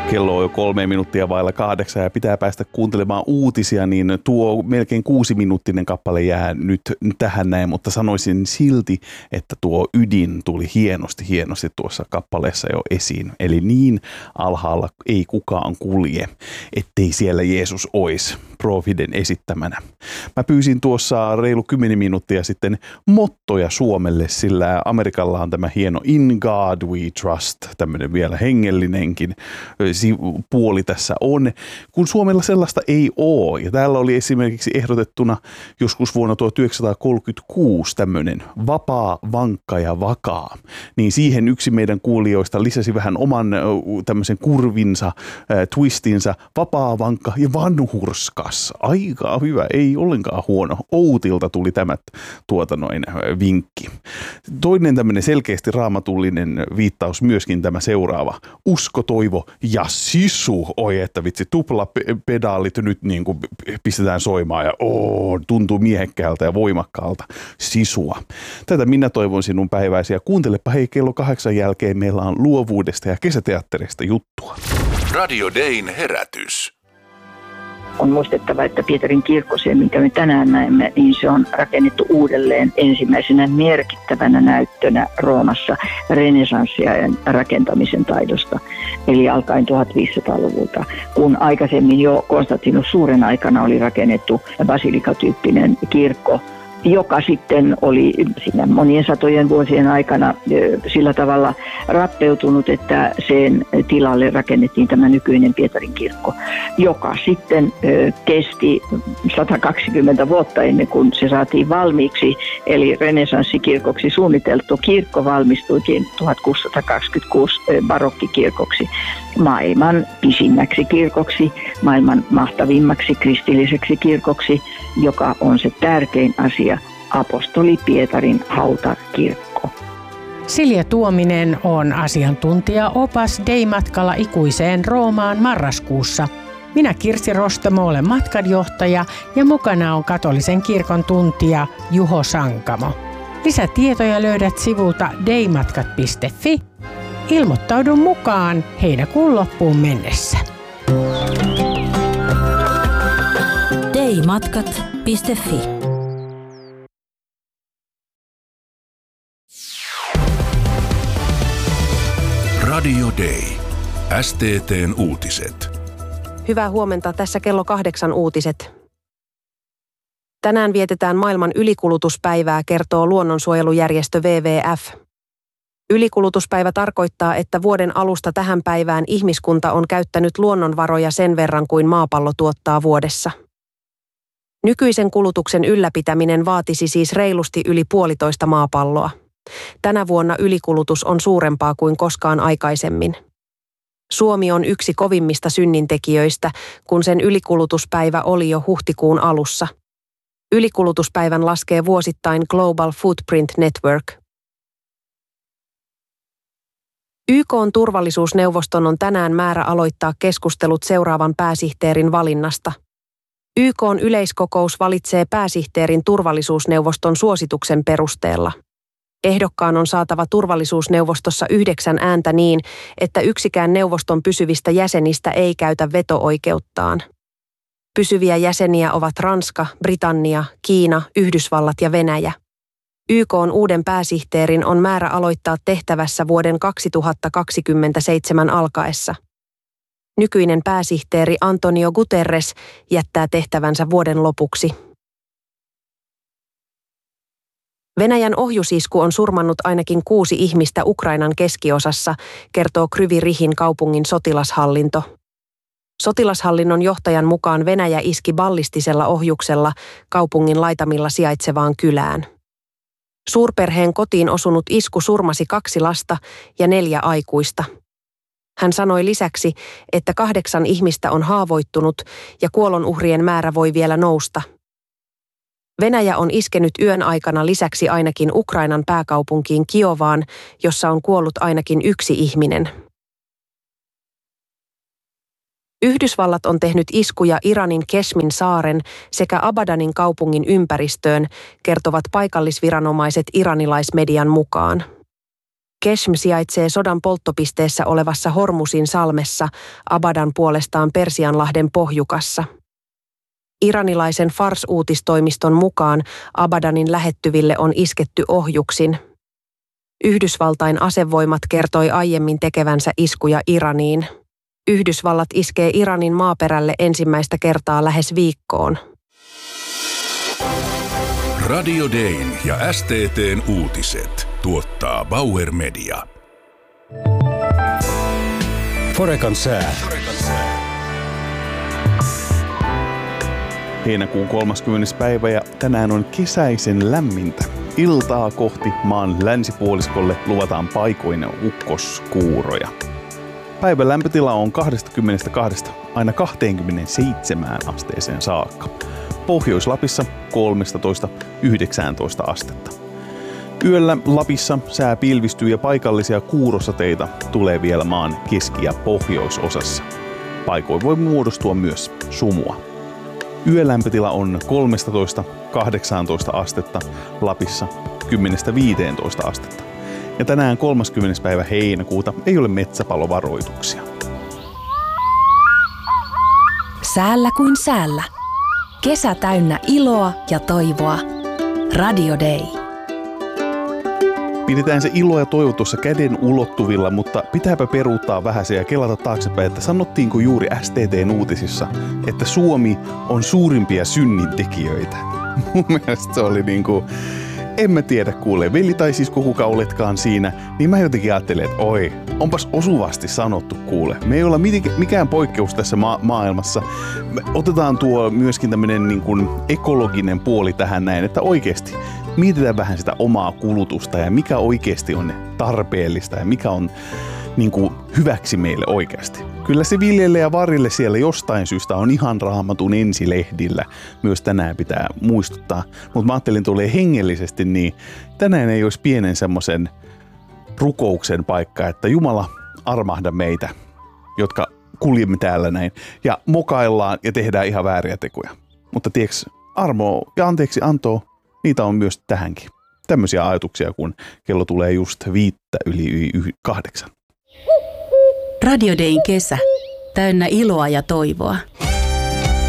Kello on jo 8:03 ja pitää päästä kuuntelemaan uutisia, niin tuo melkein 6-minuuttinen kappale jää nyt tähän näin, mutta sanoisin silti, että tuo ydin tuli hienosti tuossa kappaleessa jo esiin. Eli niin alhaalla ei kukaan kulje, ettei siellä Jeesus ois Providen esittämänä. Mä pyysin tuossa reilu 10 minuuttia sitten mottoja Suomelle, sillä Amerikalla on tämä hieno In God We Trust, tämmöinen vielä hengellinenkin puoli tässä on, kun Suomella sellaista ei ole. Ja täällä oli esimerkiksi ehdotettuna joskus vuonna 1936 tämmöinen vapaa, vankka ja vakaa. Niin siihen yksi meidän kuulijoista lisäsi vähän oman tämmöisen kurvinsa, twistinsä, vapaa, vankka ja vanhurskas. Aika hyvä, ei ollenkaan huono. Outilta tuli tämä vinkki. Toinen tämmöinen selkeästi raamatullinen viittaus myöskin tämä seuraava. Usko, toivo ja sisu. Oi, että vitsi, tuplapedaalit nyt niin kuin pistetään soimaan ja tuntuu miehekkäältä ja voimakkaalta. Sisua. Tätä minä toivon sinun päiväisi ja kuuntelepa hei, kello 8 jälkeen meillä on luovuudesta ja kesäteatterista juttua. Radio Dayn herätys. On muistettava, että Pietarin kirkko, se minkä me tänään näemme, niin se on rakennettu uudelleen ensimmäisenä merkittävänä näyttönä Roomassa renesanssiajan rakentamisen taidosta. Eli alkaen 1500-luvulta, kun aikaisemmin jo Konstantinus Suuren aikana oli rakennettu basilikatyyppinen kirkko, joka sitten oli siinä monien satojen vuosien aikana sillä tavalla rappeutunut, että sen tilalle rakennettiin tämä nykyinen Pietarin kirkko, joka sitten kesti 120 vuotta ennen kuin se saatiin valmiiksi, eli renesanssikirkoksi suunniteltu kirkko valmistuikin 1626 barokkikirkoksi, maailman pisimmäksi kirkoksi, maailman mahtavimmaksi kristilliseksi kirkoksi, joka on se tärkein asia, apostoli Pietarin hautakirkko. Silja Tuominen on asiantuntija-opas Day-matkalla ikuiseen Roomaan marraskuussa. Minä Kirsi Rostamo olen matkanjohtaja ja mukana on katolisen kirkon tuntija Juho Sankamo. Lisätietoja löydät sivulta daymatkat.fi. Ilmoittaudu mukaan heinäkuun loppuun mennessä. daymatkat.fi. Radio Day. STT:n uutiset. Hyvää huomenta, tässä kello 8 uutiset. Tänään vietetään maailman ylikulutuspäivää, kertoo luonnonsuojelujärjestö WWF. Ylikulutuspäivä tarkoittaa, että vuoden alusta tähän päivään ihmiskunta on käyttänyt luonnonvaroja sen verran kuin maapallo tuottaa vuodessa. Nykyisen kulutuksen ylläpitäminen vaatisi siis reilusti yli 1,5 maapalloa. Tänä vuonna ylikulutus on suurempaa kuin koskaan aikaisemmin. Suomi on yksi kovimmista synnintekijöistä, kun sen ylikulutuspäivä oli jo huhtikuun alussa. Ylikulutuspäivän laskee vuosittain Global Footprint Network. YK:n turvallisuusneuvoston on tänään määrä aloittaa keskustelut seuraavan pääsihteerin valinnasta. YK:n yleiskokous valitsee pääsihteerin turvallisuusneuvoston suosituksen perusteella. Ehdokkaan on saatava turvallisuusneuvostossa 9 ääntä niin, että yksikään neuvoston pysyvistä jäsenistä ei käytä veto-oikeuttaan. Pysyviä jäseniä ovat Ranska, Britannia, Kiina, Yhdysvallat ja Venäjä. YK:n uuden pääsihteerin on määrä aloittaa tehtävässä vuoden 2027 alkaessa. Nykyinen pääsihteeri Antonio Guterres jättää tehtävänsä vuoden lopuksi. Venäjän ohjusisku on surmannut ainakin 6 ihmistä Ukrainan keskiosassa, kertoo Kryvyi Rihin kaupungin sotilashallinto. Sotilashallinnon johtajan mukaan Venäjä iski ballistisella ohjuksella kaupungin laitamilla sijaitsevaan kylään. Suurperheen kotiin osunut isku surmasi 2 lasta ja 4 aikuista. Hän sanoi lisäksi, että 8 ihmistä on haavoittunut ja kuolonuhrien määrä voi vielä nousta. Venäjä on iskenyt yön aikana lisäksi ainakin Ukrainan pääkaupunkiin Kiovaan, jossa on kuollut ainakin 1 ihminen. Yhdysvallat on tehnyt iskuja Iranin Keshmin saaren sekä Abadanin kaupungin ympäristöön, kertovat paikallisviranomaiset iranilaismedian mukaan. Keshm sijaitsee sodan polttopisteessä olevassa Hormusin salmessa, Abadan puolestaan Persianlahden pohjukassa. Iranilaisen Fars-uutistoimiston mukaan Abadanin lähettyville on isketty ohjuksin. Yhdysvaltain asevoimat kertoi aiemmin tekevänsä iskuja Iraniin. Yhdysvallat iskee Iranin maaperälle ensimmäistä kertaa lähes viikkoon. Radio Dayn ja STT:n uutiset tuottaa Bauer Media. Forecan sää. Heinäkuun 30. päivä ja tänään on kesäisen lämmintä. Iltaa kohti maan länsipuoliskolle luvataan paikoin ukkoskuuroja. Päivän lämpötila on 22 aina 27 asteeseen saakka. Pohjois-Lapissa 13–19 astetta. Yöllä Lapissa sää pilvistyy ja paikallisia kuurosateita tulee vielä maan keski- ja pohjoisosassa. Paikoin voi muodostua myös sumua. Yölämpötila on 13–18 astetta, Lapissa 10–15 astetta. Ja tänään 30. päivä heinäkuuta ei ole metsäpalovaroituksia. Säällä kuin säällä. Kesä täynnä iloa ja toivoa. Radio Day. Pidetään se ilo ja toivo tuossa käden ulottuvilla, mutta pitääpä peruuttaa vähän se ja kelata taaksepäin, että sanottiinko juuri STT:n uutisissa, että Suomi on suurimpia synnintekijöitä. Mun mielestä se oli en mä tiedä kuule, veli tai sisko kuka oletkaan siinä, niin mä jotenkin ajattelin, että oi, onpas osuvasti sanottu kuule. Me ei olla mikään poikkeus tässä maailmassa. Me otetaan tuo myöskin tämmönen ekologinen puoli tähän näin, että oikeasti mietitään vähän sitä omaa kulutusta ja mikä oikeasti on tarpeellista ja mikä on hyväksi meille oikeasti. Kyllä se viljelle ja varille siellä jostain syystä on ihan Raamatun ensilehdillä. Myös tänään pitää muistuttaa. Mutta mä ajattelin tulee hengellisesti, niin tänään ei olisi pienen semmoisen rukouksen paikka, että Jumala armahda meitä, jotka kuljemme täällä näin ja mokaillaan ja tehdään ihan vääriä tekoja. Mutta tiedätkö, armoa ja anteeksi antoa, niitä on myös tähänkin. Tämmöisiä ajatuksia, kun kello tulee just 7:05. Radio Dayn kesä. Täynnä iloa ja toivoa.